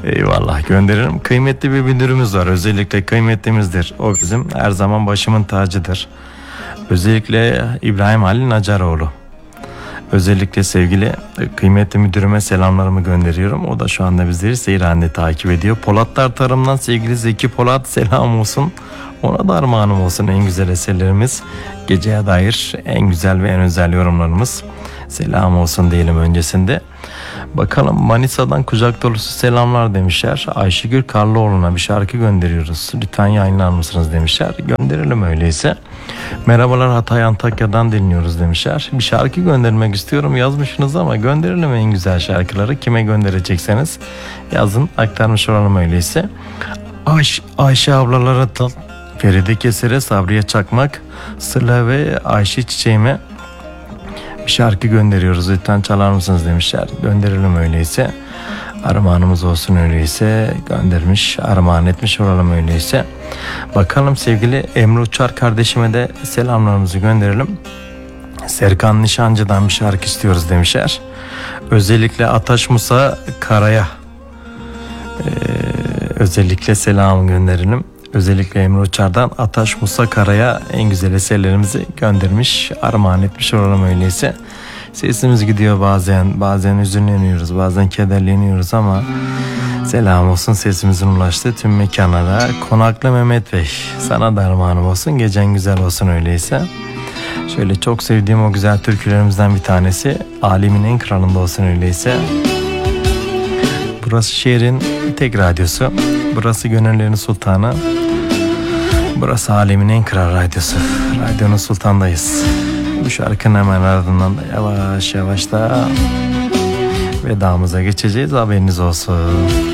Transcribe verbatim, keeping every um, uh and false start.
Eyvallah, gönderirim. Kıymetli bir müdürümüz var. Özellikle kıymetlimizdir. O bizim her zaman başımın tacıdır. Özellikle İbrahim Halil Nacaroğlu. Özellikle sevgili kıymetli müdürüme selamlarımı gönderiyorum. O da şu anda bizleri Seyran'da takip ediyor. Polatlar Tarım'dan sevgili Zeki Polat, selam olsun. Ona da armağanım olsun en güzel eserlerimiz. Geceye dair en güzel ve en özel yorumlarımız. Selam olsun diyelim öncesinde. Bakalım, Manisa'dan kucak dolusu selamlar demişler. Ayşegül Karlıoğlu'na bir şarkı gönderiyoruz. Lütfen yayınlar mısınız demişler. Gönderelim öyleyse. Merhabalar, Hatay Antakya'dan dinliyoruz demişler. Bir şarkı göndermek istiyorum yazmışsınız ama gönderelim en güzel şarkıları. Kime gönderecekseniz yazın, aktarmış olalım öyleyse. Ayş, Ayşe ablalara da Feride Keser'e, Sabriye Çakmak, Sıla ve Ayşe Çiçeğime bir şarkı gönderiyoruz. Lütfen çalar mısınız demişler. Gönderelim öyleyse. Armağanımız olsun öyleyse. Göndermiş, armağan etmiş olalım öyleyse. Bakalım, sevgili Emre Uçar kardeşime de selamlarımızı gönderelim. Serkan Nişancı'dan bir şarkı istiyoruz demişler. Özellikle Ataş Musa Kara'ya ee, özellikle selam gönderelim. Özellikle Emre Uçar'dan Ataş Musa Kara'ya en güzel eserlerimizi göndermiş, armağan etmiş olalım öyleyse. Sesimiz gidiyor bazen, bazen üzünleniyoruz, bazen kederleniyoruz ama selam olsun, sesimizin ulaştığı tüm mekanlara. Konaklı Mehmet Bey, sana da armağanım olsun, gecen güzel olsun öyleyse. Şöyle çok sevdiğim o güzel türkülerimizden bir tanesi, Alemin en kralında olsun öyleyse. Burası şehrin tek radyosu, burası gönüllerin sultanı, burası alemin en kral radyosu. Radyonun sultandayız. Bu şarkının hemen ardından da yavaş yavaş da vedamıza geçeceğiz, haberiniz olsun.